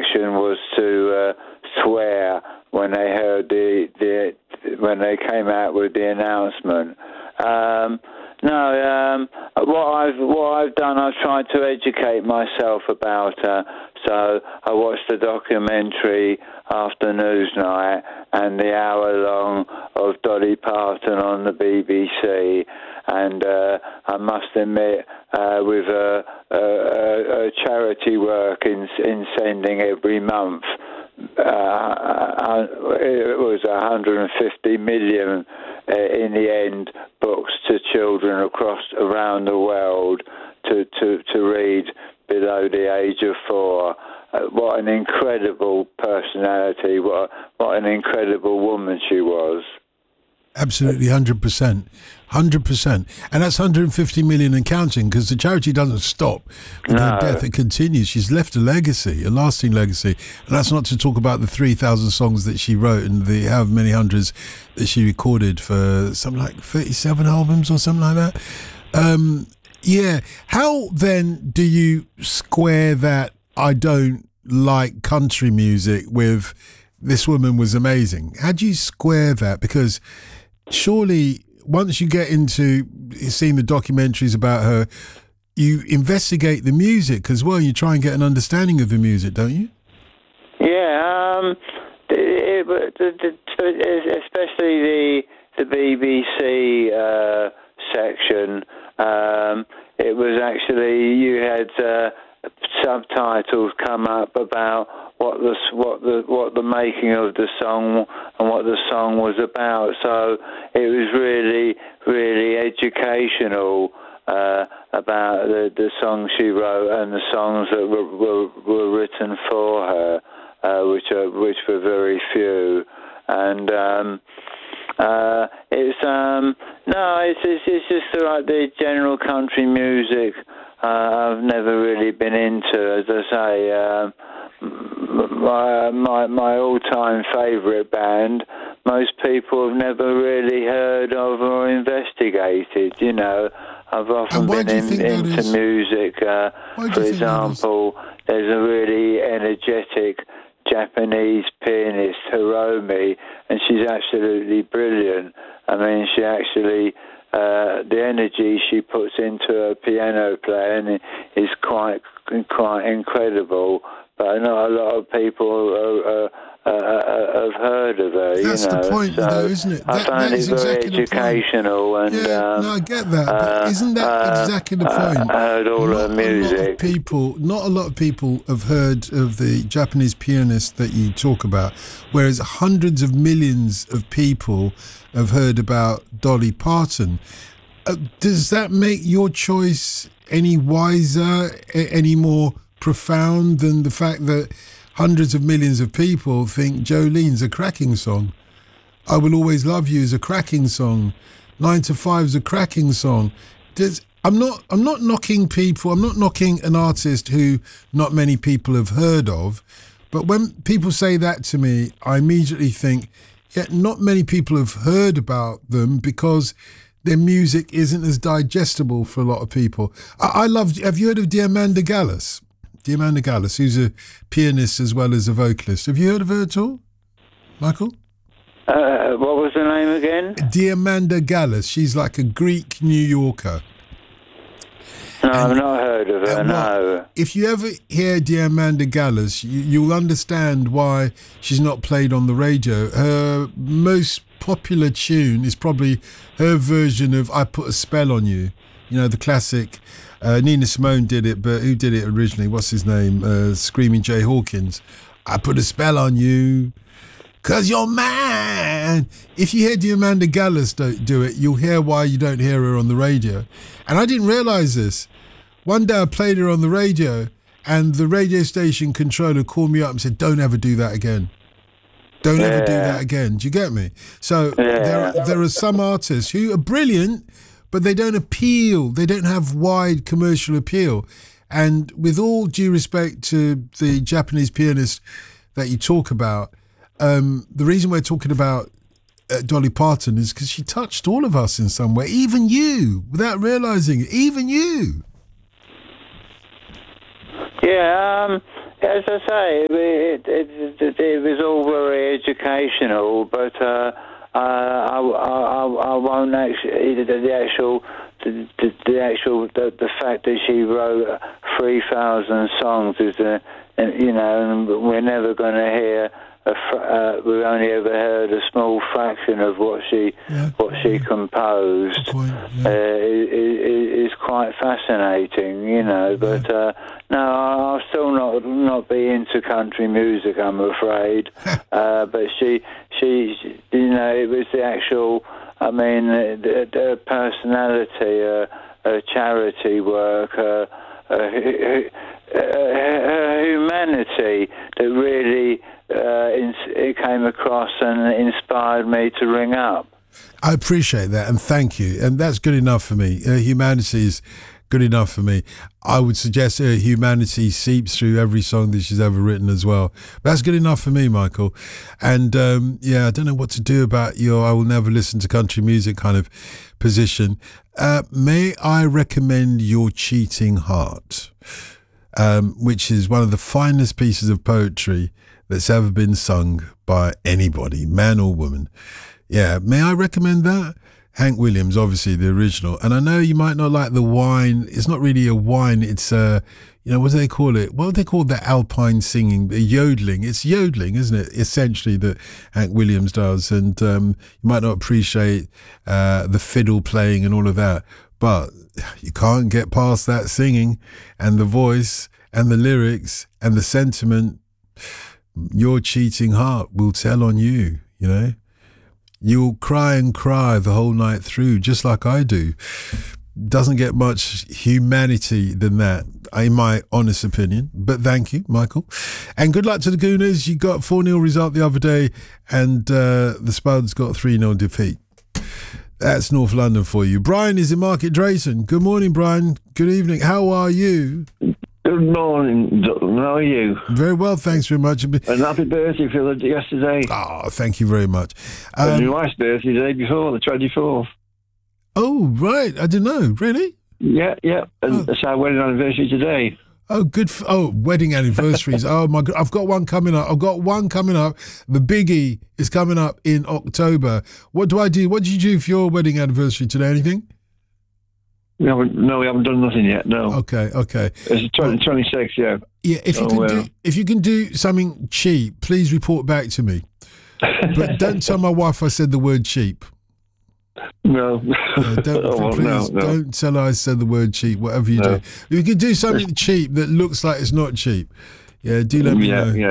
reaction was to swear when they heard when they came out with the announcement. What I've done, I've tried to educate myself about her. So I watched the documentary after Newsnight and the hour-long of Dolly Parton on the BBC. And I must admit, with a charity work in sending every month, it was 150 million in the end, books to children around the world to read below the age of 4. What an incredible personality! What an incredible woman she was. Absolutely, 100%. 100%. And that's 150 million and counting, because the charity doesn't stop with her death. It continues. She's left a legacy, a lasting legacy. And that's not to talk about the 3,000 songs that she wrote and the however many hundreds that she recorded for something like 37 albums or something like that. Yeah. How then do you square that I don't like country music with this woman was amazing? How do you square that? Because surely once you get into seeing the documentaries about her, you investigate the music as well. You try and get an understanding of the music, don't you? Yeah, especially the BBC section. It was actually, you had subtitles come up about what the making of the song and what the song was about. So it was really, really educational about the songs she wrote and the songs that were written for her, which were very few. And it's just like the general country music. I've never really been into, as I say. My all-time favourite band, most people have never really heard of or investigated. You know, I've often been into music. For example, there's a really energetic Japanese pianist, Hiromi, and she's absolutely brilliant. I mean, she actually, the energy she puts into her piano playing is quite incredible. But not a lot of people have heard of her. That's the point, so though, isn't it? I find it very educational. And no, I get that. But isn't that exactly the point? I heard all her music. Not a lot of people have heard of the Japanese pianist that you talk about, whereas hundreds of millions of people have heard about Dolly Parton. Does that make your choice any wiser, any more profound than the fact that hundreds of millions of people think Jolene's a cracking song? I Will Always Love You is a cracking song. 9 to 5 is a cracking song. I'm not knocking people. I'm not knocking an artist who not many people have heard of. But when people say that to me, I immediately think, yeah, not many people have heard about them because their music isn't as digestible for a lot of people. Have you heard of Diamanda Gallas? Diamanda Gallas, who's a pianist as well as a vocalist. Have you heard of her at all, Michael? What was the name again? Diamanda Gallas. She's like a Greek New Yorker. No, I've not heard of her, no. If you ever hear Diamanda Gallas, you'll understand why she's not played on the radio. Her most popular tune is probably her version of I Put a Spell on You. You know, the classic. Nina Simone did it, but who did it originally? What's his name? Screaming Jay Hawkins. I put a spell on you, 'cause you're mine. If you hear Diamanda Gallas do it, you'll hear why you don't hear her on the radio. And I didn't realise this. One day I played her on the radio, and the radio station controller called me up and said, don't ever do that again. Don't ever do that again. Do you get me? So there are some artists who are brilliant, but they don't appeal. They don't have wide commercial appeal. And with all due respect to the Japanese pianist that you talk about, the reason we're talking about Dolly Parton is because she touched all of us in some way, even you, without realising it, even you. Yeah, as I say, it was all very educational, but I won't actually the fact that she wrote 3,000 songs is and we're never going to hear. We've only ever heard a small fraction of what she composed. Is quite fascinating, But no, I'll still not be into country music, I'm afraid. But she, it was the actual. I mean, the personality, her charity work, her humanity that really it came across and inspired me to ring up. I appreciate that, and thank you. And that's good enough for me. Humanity is good enough for me. I would suggest humanity seeps through every song that she's ever written as well. But that's good enough for me, Michael. And I don't know what to do about your I will never listen to country music kind of position. May I recommend Your Cheating Heart, which is one of the finest pieces of poetry that's ever been sung by anybody, man or woman. Yeah, may I recommend that? Hank Williams, obviously the original. And I know you might not like the whine. It's not really a whine. It's, what do they call it? What do they call the alpine singing? The yodeling. It's yodeling, isn't it? Essentially that Hank Williams does. And you might not appreciate the fiddle playing and all of that. But you can't get past that singing and the voice and the lyrics and the sentiment. Your cheating heart will tell on you, You'll cry and cry the whole night through, just like I do. Doesn't get much humanity than that, in my honest opinion. But thank you, Michael. And good luck to the Gooners. You got 4-0 result the other day, and the Spuds got 3-0 defeat. That's North London for you. Brian is in Market Drayton. Good morning, Brian. Good evening. How are you? Good morning, Dalton. How are you? Very well, thanks very much. And happy birthday for yesterday. Oh, thank you very much. And your wife's birthday the day before, the 24th. Oh, right. I didn't know. Really? Yeah. And it's our wedding anniversary today. Oh, good. Wedding anniversaries. Oh, my God. I've got one coming up. The biggie is coming up in October. What do I do? What did you do for your wedding anniversary today? Anything? We haven't done nothing yet. No. Okay. It's 26. Yeah. Yeah. If you can do something cheap, please report back to me. But don't tell my wife I said the word cheap. No. Don't tell her I said the word cheap. Whatever you do, if you can do something cheap that looks like it's not cheap, do let me know.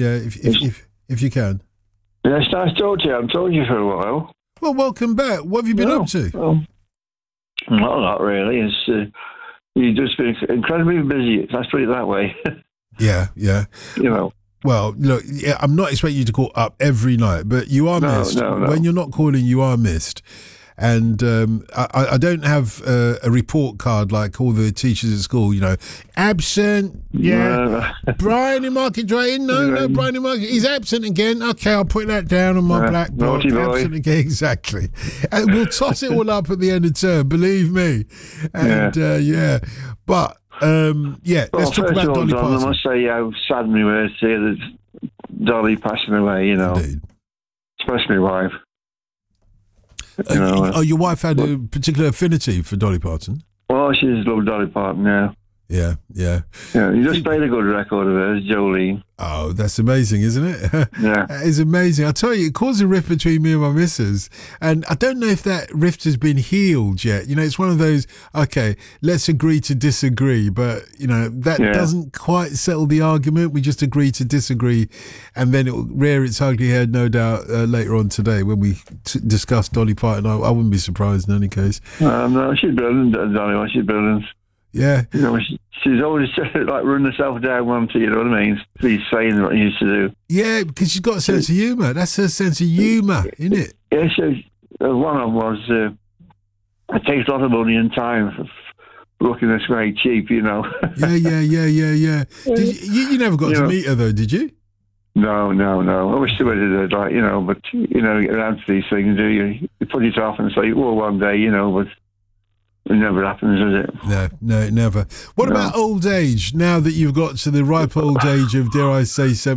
If you can. Yes, I told you. I've told you for a while. Well, welcome back. What have you been up to? Well, not really. It's you've just been incredibly busy. Let's put it that way. Yeah. Well, look, I'm not expecting you to call up every night, but you are missed. No. When you're not calling, you are missed. And I don't have a report card like all the teachers at school, absent. Yeah. Brian in Market Drayton. No, Brian in Market. He's absent again. Okay, I'll put that down on my blackboard. Absent again, exactly. And we'll toss it all up at the end of term, believe me. And but let's talk about Dolly Parton. I must say how sad me was to hear that Dolly passing away, Indeed. Especially my wife. Your wife had a particular affinity for Dolly Parton? Well, she just loved Dolly Parton, yeah. Yeah. You just played a good record of hers, Jolene. Oh, that's amazing, isn't it? Yeah. It's amazing. I tell you, it caused a rift between me and my missus. And I don't know if that rift has been healed yet. It's one of those, okay, let's agree to disagree. But, that doesn't quite settle the argument. We just agree to disagree. And then it will rear its ugly head, no doubt, later on today when we discuss Dolly Parton. I wouldn't be surprised in any case. No, she's brilliant, Dolly. She's brilliant. Yeah. She's always like running herself down once, you know what I mean? She's saying what she used to do. Yeah, because she's got a sense of humour. That's her sense of humour, isn't it? Yeah, one of them was, it takes a lot of money and time for looking this very cheap, Yeah. You never got to meet her, though, did you? No. I wish they would have, but you get around to these things, do you? You put it off and say, well, one day, but It never happens, does it? No, it never. What about old age? Now that you've got to the ripe old age of, dare I say,